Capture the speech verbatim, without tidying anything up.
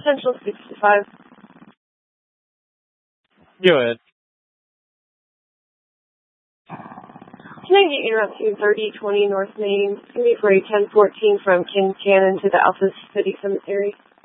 Central sixty-five. Go ahead. Can I get you around two thirty twenty North Main? It's going to be for a ten fourteen from King Cannon to the Alpha City Cemetery.